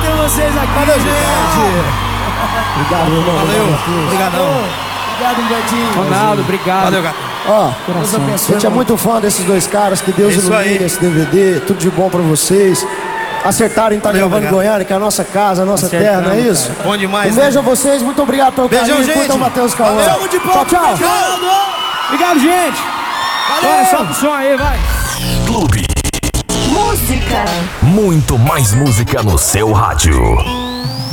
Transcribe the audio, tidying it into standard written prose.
ter vocês aqui. Valeu, gente. Obrigado, meu irmão. Valeu. Obrigadão. Obrigado, Humbertinho. Ronaldo, obrigado. Valeu, gato. Ó, Deus a abençoe. gente é muito fã desses dois caras. Que Deus Isso ilumine aí. esse DVD. Tudo de bom pra vocês. Acertaram em estar Valeu, gravando em obrigado. Goiânia, que é a nossa casa, a nossa terra, não é isso? Bom demais, Um beijo né? a vocês, muito obrigado pelo Beijão, carinho. gente. Curtam o Matheus Cauã. Valeu. Tchau, tchau. Obrigado, gente. Bora, solta o som aí, vai. Clube. Música. Muito mais música no seu rádio.